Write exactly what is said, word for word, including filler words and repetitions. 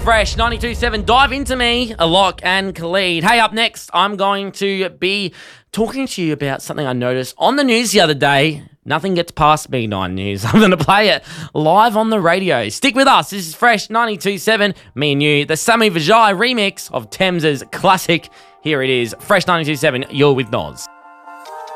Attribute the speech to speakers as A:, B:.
A: Fresh ninety-two point seven. Dive into me, Alok and Khalid. Hey, up next, I'm going to be talking to you about something I noticed on the news the other day. Nothing gets past B nine News. I'm going to play it live on the radio. Stick with us. This is Fresh ninety-two point seven. Me and you, the Sammy Vijay remix of Thames' classic. Here it is, Fresh ninety-two point seven. You're with Noz.